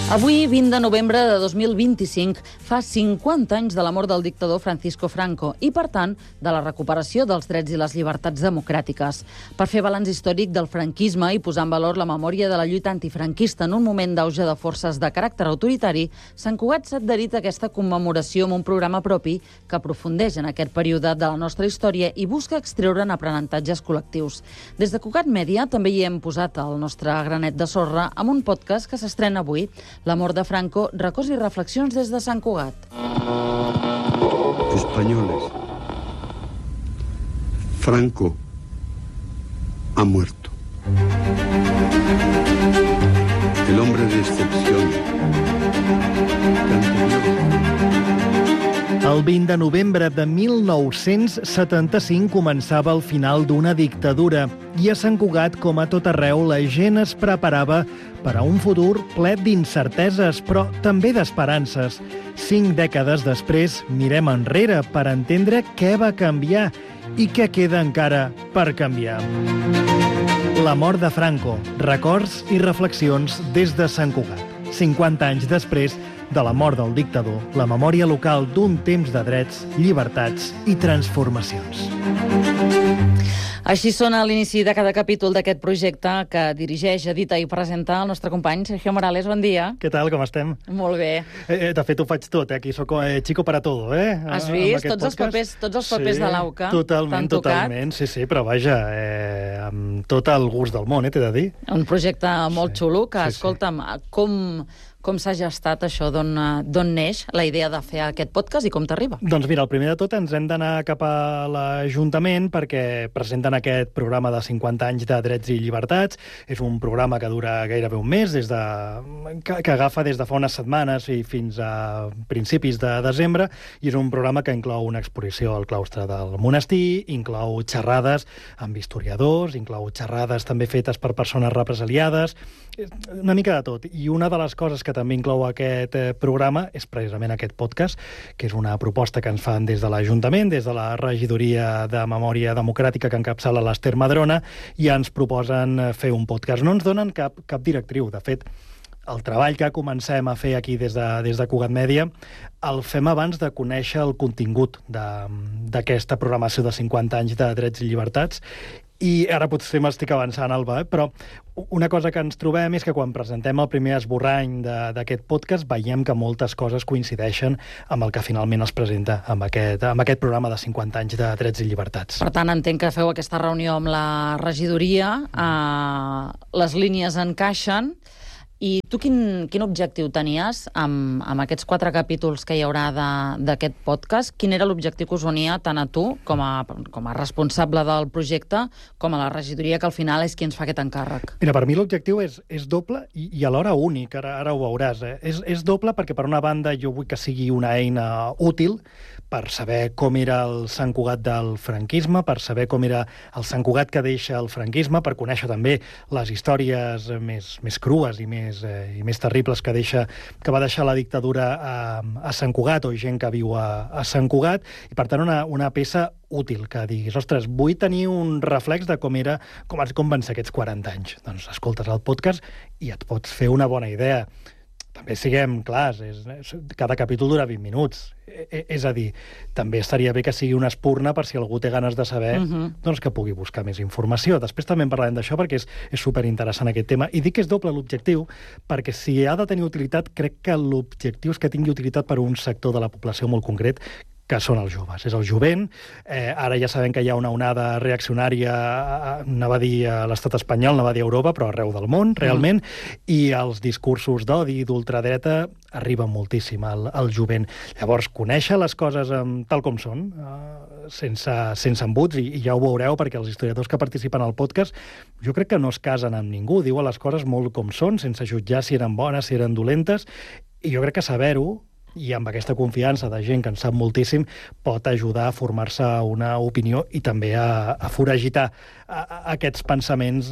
Avui, 20 de novembre de 2025, fa 50 anys de la mort del dictador Francisco Franco i, per tant, de la recuperació dels drets i les llibertats democràtiques. Per fer balanç històric del franquisme i posar en valor la memòria de la lluita antifranquista en un moment d'auge de forces de caràcter autoritari, Sant Cugat s'ha adherit a aquesta commemoració amb un programa propi que aprofundeix en aquest període de la nostra història i busca extreure'n aprenentatges col·lectius. Des de Cugat Mèdia també hi hem posat el nostre granet de sorra amb un podcast que s'estrena avui, La mort de Franco, records i reflexions des de Sant Cugat. Españoles, Franco ha muerto. El hombre de excepción. El 20 de novembre de 1975 començava el final d'una dictadura i a Sant Cugat, com a tot arreu, la gent es preparava per a un futur ple d'incerteses, però també d'esperances. 5 dècades després, mirem enrere per entendre què va canviar i què queda encara per canviar. La mort de Franco, records i reflexions des de Sant Cugat. 50 anys després de la mort del dictador, la memòria local d'un temps de drets, llibertats i transformacions. Així sona a l'inici de cada capítol d'aquest projecte que dirigeix, edita i presenta el nostre company Sergio Morales. Bon dia. Què tal, com estem? Molt bé. De fet, ho faig tot, aquí soc chico para todo, Has vist? Tots els papers de l'AUCA. Totalment, sí, però vaja, amb tot el gust del món, t'he de dir. Un projecte molt xulo que, escolta'm, com s'ha gestat això, d'on neix la idea de fer aquest podcast i com t'arriba? Doncs mira, el primer de tot ens hem d'anar cap a l'Ajuntament perquè presenten aquest programa de 50 anys de drets i llibertats. És un programa que dura gairebé un mes, que agafa des de fa unes setmanes i fins a principis de desembre, i és un programa que inclou una exposició al claustre del monestir, inclou xerrades amb historiadors, inclou xerrades també fetes per persones represaliades, una mica de tot. I una de les coses que també inclou aquest programa és precisament aquest podcast, que és una proposta que ens fan des de l'Ajuntament, des de la Regidoria de Memòria Democràtica que encapçala l'Ester Madrona, i ens proposen fer un podcast. No ens donen cap directriu. De fet, el treball que comencem a fer aquí des de Cugat Mèdia el fem abans de conèixer el contingut d'aquesta programació de 50 anys de drets i llibertats. I ara potser m'estic avançant, Alba, però una cosa que ens trobem és que quan presentem el primer esborrany d'aquest podcast veiem que moltes coses coincideixen amb el que finalment es presenta amb aquest programa de 50 anys de drets i llibertats. Per tant, entenc que feu aquesta reunió amb la regidoria, les línies encaixen. I tu quin objectiu tenies amb aquests 4 capítols que hi haurà d'aquest podcast? Quin era l'objectiu que us unia tant a tu, com a responsable del projecte, com a la regidoria, que al final és qui ens fa aquest encàrrec? Mira, per mi l'objectiu és doble i alhora únic, ara ho veuràs. És doble perquè, per una banda, jo vull que sigui una eina útil per saber com era el Sant Cugat del franquisme, per saber com era el Sant Cugat que deixa el franquisme, per conèixer també les històries més crues i més terribles que va deixar la dictadura a Sant Cugat, o gent que viu a Sant Cugat, i per tant una peça útil, que diguis, ostres, vull tenir un reflex de com van ser aquests 40 anys. Doncs escoltes el podcast i et pots fer una bona idea. També siguem clars, cada capítol dura 20 minuts. És a dir, també estaria bé que sigui una espurna per si algú té ganes de saber, doncs que pugui buscar més informació. Després també en parlarem d'això perquè és superinteressant aquest tema. I dic que és doble l'objectiu perquè si ha de tenir utilitat, crec que l'objectiu és que tingui utilitat per a un sector de la població molt concret, que són els joves. És el jovent. Ara ja sabem que hi ha una onada reaccionària, anava a dir a l'estat espanyol, anava a dir a Europa, però arreu del món, realment, i els discursos d'odi i d'ultradreta arriben moltíssim al jovent. Llavors, conèixer les coses tal com són, sense embuts, i ja ho veureu, perquè els historiadors que participen al podcast jo crec que no es casen amb ningú, diuen les coses molt com són, sense jutjar si eren bones, si eren dolentes, i jo crec que saber-ho i amb aquesta confiança de gent que en sap moltíssim pot ajudar a formar-se una opinió i també a foragitar aquests pensaments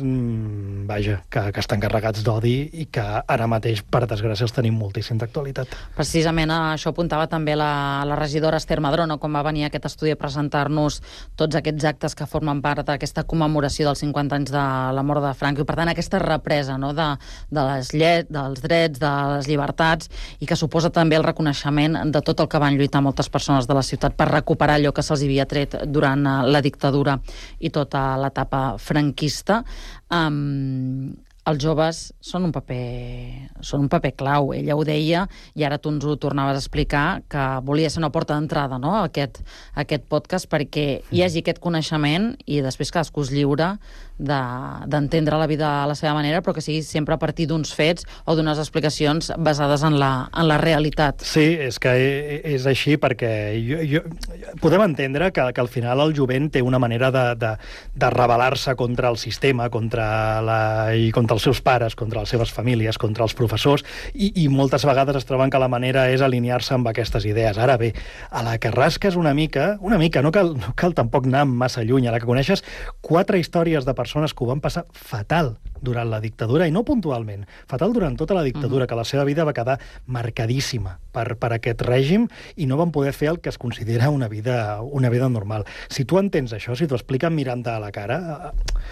que estan carregats d'odi i que ara mateix, per desgràcia, els tenim moltíssim d'actualitat. Precisament això apuntava també la regidora Esther Madrono, quan va venir a aquest estudi a presentar-nos tots aquests actes que formen part d'aquesta commemoració dels 50 anys de la mort de Franco i, per tant, aquesta represa, no?, dels drets, de les llibertats, i que suposa també el reconeixement de tot el que van lluitar moltes persones de la ciutat per recuperar allò que se'ls havia tret durant la dictadura i tota l'etapa franquista. Els joves són un paper clau. Ella ho deia, i ara tu ens ho tornaves a explicar, que volia ser una porta d'entrada, no?, a aquest podcast, perquè hi hagi aquest coneixement i després cadascú és lliure d'entendre la vida a la seva manera, però que sigui sempre a partir d'uns fets o d'unes explicacions basades en la realitat. Sí, és que és així, perquè podem entendre que al final el jovent té una manera de rebel·lar-se contra el sistema, contra els seus pares, contra les seves famílies, contra els professors, i moltes vegades es troben que la manera és alinear-se amb aquestes idees. Ara bé, a la que rasques una mica, no cal tampoc anar massa lluny, a la que coneixes 4 històries de persones que ho van passar fatal durant la dictadura, i no puntualment, fatal durant tota la dictadura, que la seva vida va quedar marcadíssima per aquest règim i no van poder fer el que es considera una vida normal. Si tu entens això, si t'ho expliquen mirant-te a la cara,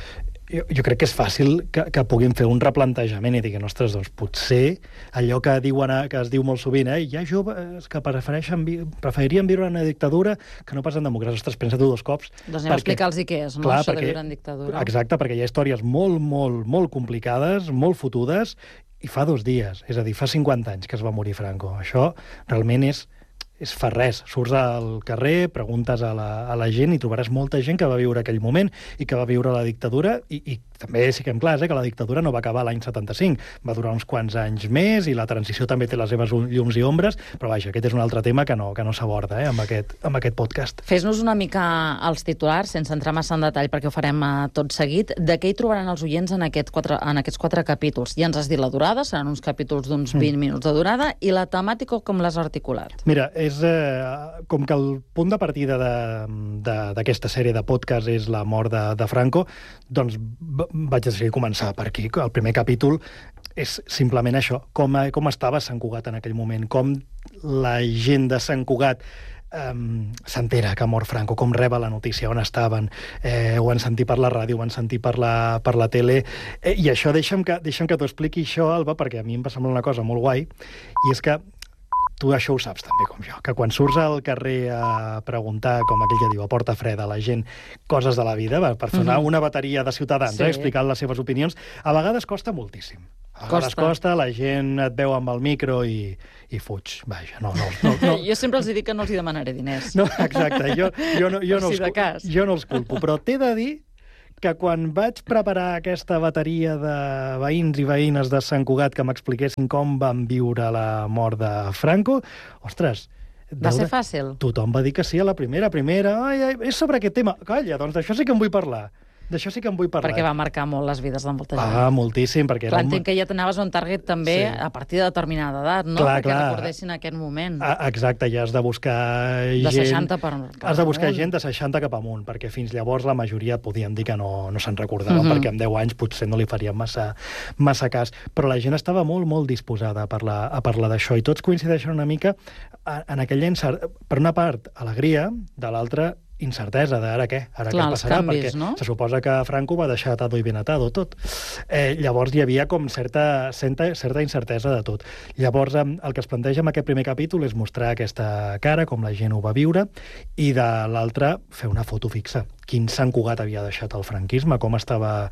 jo crec que és fàcil que puguin fer un replantejament i diguin, ostres, doncs potser allò que es diu molt sovint, hi ha joves que preferirien viure en una dictadura que no pas en democràcia. Ostres, pensa-t'ho 2 cops. Doncs anem a explicar-los què és, no? Això de viure en dictadura. Exacte, perquè hi ha històries molt, molt, molt complicades, molt fotudes, i fa 2 dies, és a dir, fa 50 anys que es va morir Franco. Això realment és fa res. Surts al carrer, preguntes a la gent i trobaràs molta gent que va viure aquell moment i que va viure la dictadura, i també siguem clars, que la dictadura no va acabar l'any 75, va durar uns quants anys més i la transició també té les seves llums i ombres, però vaja, aquest és un altre tema que no s'aborda amb aquest podcast. Fes-nos una mica els titulars, sense entrar massa en detall, perquè ho farem tot seguit. De què hi trobaran els oients en aquests 4 capítols? Ja ens has dit la durada, seran uns capítols d'uns 20 minuts de durada, i la temàtica com l'has articulat? Mira, com que el punt de partida d'aquesta sèrie de podcast és la mort de Franco, doncs vaig decidir començar per aquí. El primer capítol és simplement això, com estava Sant Cugat en aquell moment, com la gent de Sant Cugat s'entera que ha mort Franco, com reba la notícia, on estaven, ho van sentir per la ràdio, ho van sentir per la tele, i això deixa'm que t'ho expliqui això, Alba, perquè a mi em va semblar una cosa molt guai, i és que tu això ho saps també com jo, que quan surts al carrer a preguntar, com aquell que diu, a porta freda, a la gent coses de la vida, per fer una bateria de ciutadans explicant les seves opinions, a vegades costa moltíssim. A vegades costa, la gent et veu amb el micro i fuig. Vaja, no. Jo sempre els dic que no els demanaré diners. No, exacte, jo no els culpo, però t'he de dir que quan vaig preparar aquesta bateria de veïns i veïnes de Sant Cugat que m'expliquessin com van viure la mort de Franco, ostres... Va ser fàcil? Tothom va dir que sí a la primera. Ai, és sobre aquest tema. Calla, doncs d'això sí que en vull parlar. Perquè va marcar molt les vides de molta gent. Moltíssim. Clar, entenc que ja t'anaves a un target també a partir de determinada edat, no? Perquè recordessin aquest moment. Exacte, ja has de buscar gent... De 60 per Has de buscar gent de 60 cap amunt, perquè fins llavors la majoria podien dir que no se'n recordava, perquè amb 10 anys potser no li farien massa cas. Però la gent estava molt, molt disposada a parlar d'això, i tots coincideixen una mica en aquell llençar. Per una part, alegria, de l'altra, incertesa d'ara què? Ara què passarà? Canvis, perquè no? Se suposa que Franco va deixar atado i ben atado tot. Llavors hi havia com certa incertesa de tot. Llavors el que es planteja en aquest primer capítol és mostrar aquesta cara, com la gent ho va viure, i de l'altra fer una foto fixa. Quin Sant Cugat havia deixat el franquisme, com estava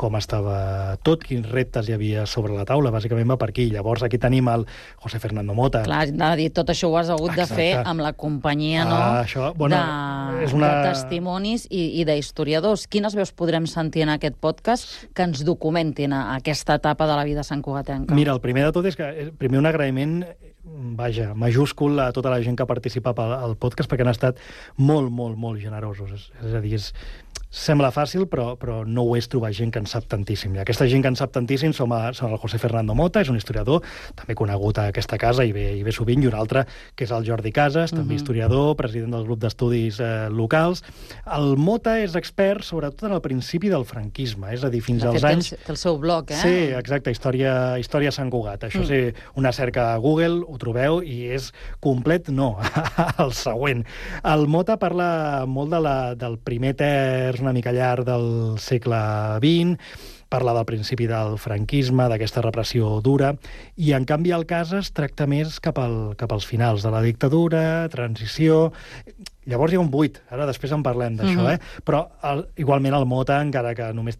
tot, quins reptes hi havia sobre la taula, bàsicament va per aquí. Llavors aquí tenim el José Fernando Mota. Clar, anava a dir, tot això ho has hagut de fer amb la companyia, no? Això, de testimonis i d'historiadors. Quines veus podrem sentir en aquest podcast que ens documentin aquesta etapa de la vida santcugatenca? Mira, el primer de tot és que primer un agraïment majúscul a tota la gent que ha participat al podcast, perquè han estat molt, molt, molt generosos. És a dir, Sembla fàcil, però no ho és trobar gent que en sap tantíssim. I aquesta gent que en sap tantíssim són el José Fernando Mota, és un historiador, també conegut a aquesta casa i ve sovint, i un altre, que és el Jordi Casas, també historiador, president del grup d'estudis locals. El Mota és expert, sobretot en el principi del franquisme, és a dir, fins als anys... Té el seu blog, Sí, exacte, Història Sant Cugat. Això sí, una cerca a Google, ho trobeu, i és complet, no, el següent. El Mota parla molt del primer terç una mica llarg del segle XX, parla del principi del franquisme, d'aquesta repressió dura, i en canvi el Casas tracta més cap als finals de la dictadura, transició... Llavors hi ha un buit, ara després en parlem d'això, però igualment el Mota, encara que només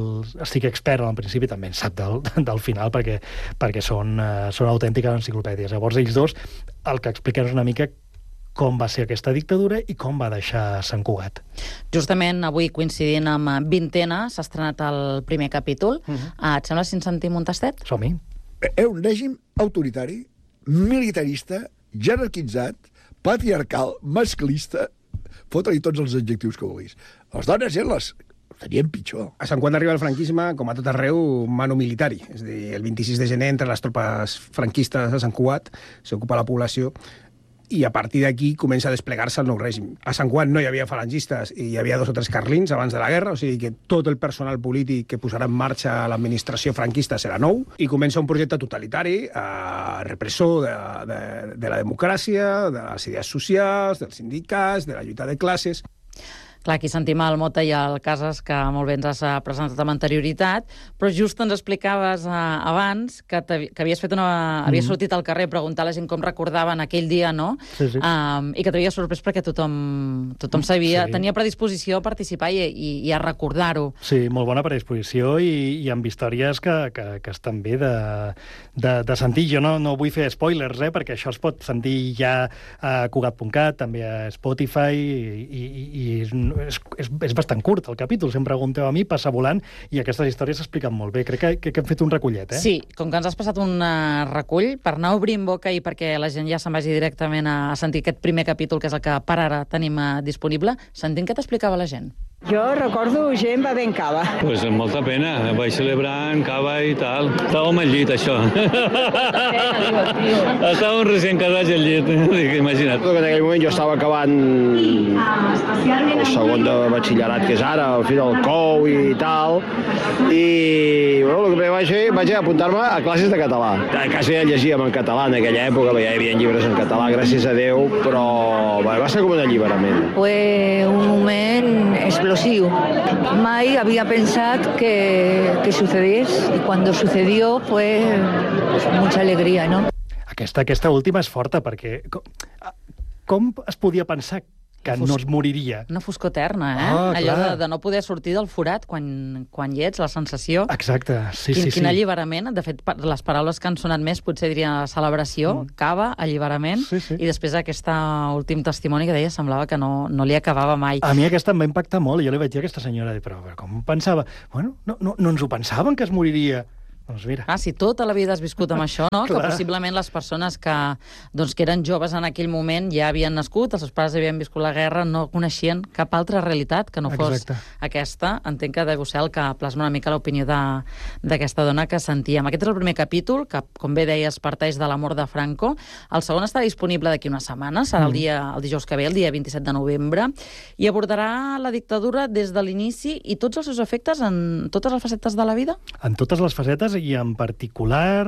estic expert en el principi, també en sap del final, perquè són autèntiques enciclopèdies. Llavors ells dos el que expliquen és una mica com va ser aquesta dictadura i com va deixar Sant Cugat. Justament avui, coincidint amb Vintena, s'ha estrenat el primer capítol. Et sembla si en sentim un tastet? Som-hi. És un règim autoritari, militarista, jerarquitzat, patriarcal, masclista, fotre-li tots els adjectius que vulguis. Les dones les tenien pitjor. A Sant Cugat arriba el franquisme, com a tot arreu, mano militari. És a dir, el 26 de gener, entre les tropes franquistes a Sant Cugat, s'ocupa la població, i a partir d'aquí comença a desplegar-se el nou règim. A Sant Cugat no hi havia falangistes i hi havia 2 o 3 carlins abans de la guerra, o sigui que tot el personal polític que posarà en marxa l'administració franquista serà nou, i comença un projecte totalitari, repressor de la democràcia, de les idees socials, dels sindicats, de la lluita de classes. Clar, aquí sentim el Mota i el Casas, que molt bé ens has presentat amb anterioritat, però just ens explicaves abans que havies fet havies sortit al carrer a preguntar a la gent com recordaven aquell dia, no? Sí. I que t'havies sorprès perquè tothom sabia, tenia predisposició a participar i a recordar-ho. Sí, molt bona predisposició i amb històries que estan bé de sentir. Jo no vull fer spoilers, perquè això es pot sentir ja a Cugat.cat, també a Spotify, i és bastant curt el capítol, si em pregunteu a mi, passa volant, i aquestes històries s'expliquen molt bé. Crec que hem fet un recullet, Sí, com que ens has passat un recull, per anar obrint boca i perquè la gent ja se'n vagi directament a sentir aquest primer capítol, que és el que per ara tenim disponible, sentim què t'explicava la gent. Jo recordo gent bevent cava. Pues amb molta pena, vaig celebrant cava i tal. Estàvem al llit, això. Estàvem recient casats al llit, imagina't. En aquell moment jo estava acabant el segon de batxillerat, que és ara, al fi del COU i tal, i bueno, el que vaig fer apuntar-me a classes de català. Quasi llegíem en català en aquella època, ja hi havia llibres en català, gràcies a Déu, però va ser com un alliberament. Fue un moment explosiu. Mai havia pensat que sucediés, i quan sucedió fue mucha alegría, ¿no? Aquesta última és forta, perquè com es podia pensar que no es moriria? Una foscor eterna, allò de no poder sortir del forat quan hi ets, la sensació. Exacte, sí. Quin alliberament. De fet, les paraules que han sonat més potser dirien celebració, cava, alliberament, i després aquest últim testimoni que deia semblava que no li acabava mai. A mi aquesta em va impactar molt, i jo li vaig dir a aquesta senyora, però com pensava? Bueno, no ens ho pensaven que es moriria. Doncs mira. Si tota la vida has viscut amb això, no? Que possiblement les persones que eren joves en aquell moment ja havien nascut, els seus pares havien viscut la guerra, no coneixien cap altra realitat que no fos aquesta. Entenc que deu ser el que plasma una mica l'opinió d'aquesta dona que sentíem. Aquest és el primer capítol, que, com bé deies, parteix de la mort de Franco. El segon estarà disponible d'aquí una setmana, serà el dijous que ve, el dia 27 de novembre, i abordarà la dictadura des de l'inici i tots els seus efectes en totes les facetes de la vida? En totes les facetes, i en particular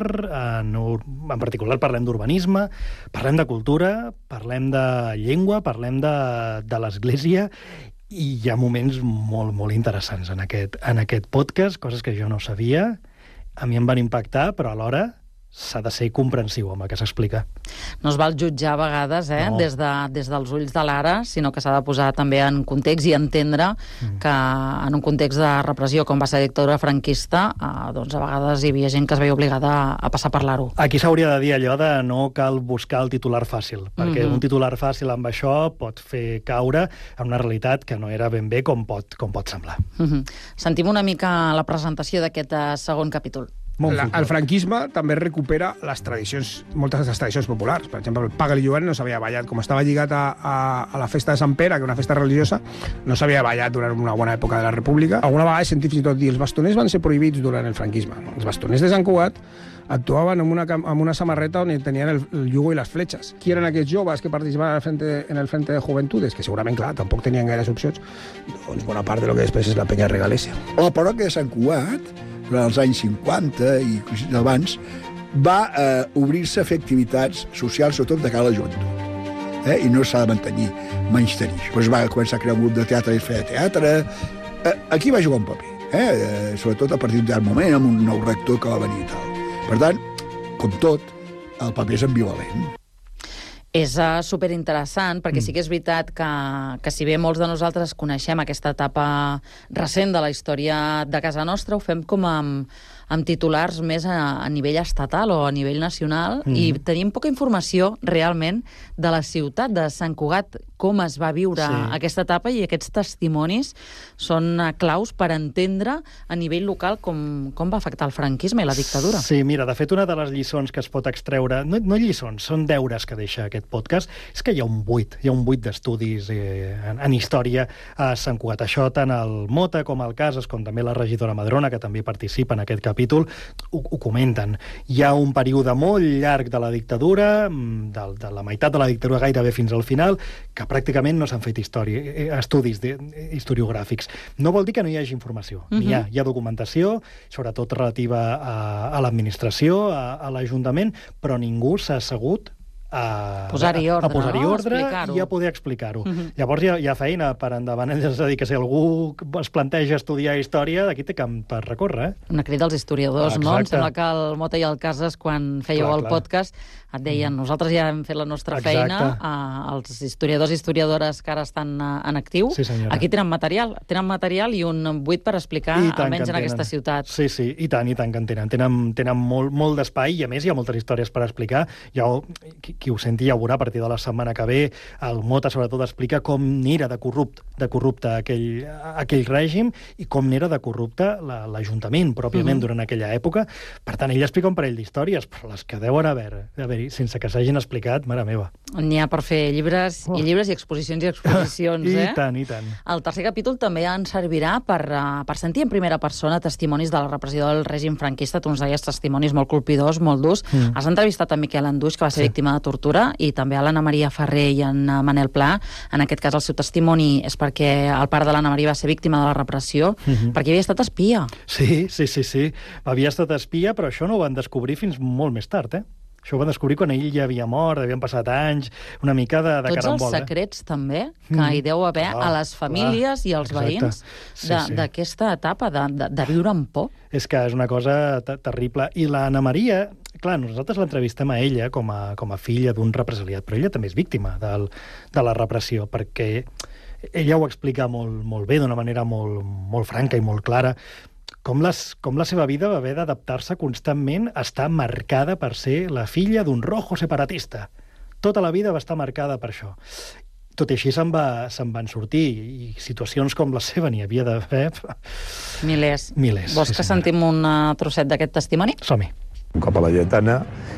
parlem d'urbanisme, parlem de cultura, parlem de llengua, parlem de l'Església, i hi ha moments molt, molt interessants en aquest podcast, coses que jo no sabia, a mi em van impactar, però alhora s'ha de ser comprensiu amb el que s'explica. No es val jutjar a vegades des dels ulls de l'ara, sinó que s'ha de posar també en context i entendre que en un context de repressió com va ser la dictadura franquista, doncs a vegades hi havia gent que es veia obligada a passar a parlar-ho. Aquí s'hauria de dir allò de no cal buscar el titular fàcil, perquè un titular fàcil amb això pot fer caure en una realitat que no era ben bé com pot semblar. Sentim una mica la presentació d'aquest segon capítol. El franquisme també recupera les tradicions, moltes de les tradicions populars. Per exemple, el Paga el Lluent no s'havia ballat. Com estava lligat a la festa de Sant Pere, que és una festa religiosa, no s'havia ballat durant una bona època de la República. Alguna vegada he sentit fins i tot dir els bastoners van ser prohibits durant el franquisme. Els bastoners de Sant Cugat actuaven amb una samarreta on tenien el yugo i les fletxes. Qui eren aquests joves que participaven en el Frente de Juventudes? Que segurament, clar, tampoc tenien gaires opcions. Doncs bona part de lo que després és la penya regalèsia. La parròquia de Sant Cugat, durant els anys 50 i abans, va obrir-se a fer activitats socials, sobretot de cara a la joventut. I no s'ha de mantenir menys tenir. Doncs va començar a crear un grup de teatre i fer teatre. Aquí va jugar un paper, sobretot a partir d'un moment, amb un nou rector que va venir i tal. Per tant, com tot, el paper és ambivalent. És superinteressant, perquè sí que és veritat que si bé molts de nosaltres coneixem aquesta etapa recent de la història de casa nostra, ho fem com amb titulars més a nivell estatal o a nivell nacional, i tenim poca informació realment de la ciutat de Sant Cugat, com es va viure aquesta etapa, i aquests testimonis són claus per entendre a nivell local com va afectar el franquisme i la dictadura. Sí, mira, de fet, una de les lliçons que es pot extreure, no lliçons, són deures que deixa aquest podcast, és que hi ha un buit d'estudis en història a Sant Cugat. Això tant el Mota com el Casas, com també la regidora Madrona, que també participa en aquest capítol, ho comenten. Hi ha un període molt llarg de la dictadura, de la meitat de la dictadura gairebé fins al final, que pràcticament no s'han fet estudis historiogràfics. No vol dir que no hi hagi informació. Hi ha documentació, sobretot relativa a l'administració, a l'Ajuntament, però ningú s'ha assegut a posar-hi ordre i a poder explicar-ho. Llavors hi ha feina per endavant. És a dir, que si algú es planteja estudiar història, d'aquí té camp per recórrer. Una crida als historiadors, no? Em sembla que el Mota i el Casas, quan fèieu el podcast, et deien, nosaltres ja hem fet la nostra feina, els historiadors i historiadores que ara estan en actiu, aquí tenen material i un buit per explicar, almenys en aquesta ciutat. Sí, i tant que en tenen. Tenen molt d'espai, i a més hi ha moltes històries per explicar. Qui ho senti ja ho veurà a partir de la setmana que ve. El Mota, sobretot, explica com n'era de corrupte aquell règim i com n'era de corrupte l'Ajuntament, pròpiament, durant aquella època. Per tant, ell explica un parell d'històries, però les que deuen haver-hi sense que s'hagin explicat, mare meva. N'hi ha per fer llibres i exposicions i exposicions, I tant. El tercer capítol també ens servirà per sentir en primera persona testimonis de la repressió del règim franquista. Tu ens deies testimonis molt colpidors, molt durs. Has entrevistat a Miquel Anduix, que va ser víctima de tortura, i també a l'Anna Maria Ferrer i en Manel Pla. En aquest cas, el seu testimoni és perquè el pare de l'Anna Maria va ser víctima de la repressió, perquè havia estat espia. Sí. Havia estat espia, però això no ho van descobrir fins molt més tard, Això ho van descobrir quan ell ja havia mort, havien passat anys, una mica de carambol. Tots els secrets, també, que hi deu haver a les famílies i als veïns d'aquesta etapa de viure amb por. És que és una cosa terrible. I l'Anna Maria, clar, nosaltres l'entrevistem a ella com a filla d'un represaliat, però ella també és víctima de la repressió, perquè ella ho explica molt bé, d'una manera molt franca i molt clara, com la seva vida va haver d'adaptar-se constantment a estar marcada per ser la filla d'un rojo separatista. Tota la vida va estar marcada per això. Tot i així se'n van sortir, i situacions com la seva n'hi havia d'haver... Milers. Vols que sentim un trosset d'aquest testimoni? Som-hi. Un cop a la Lletana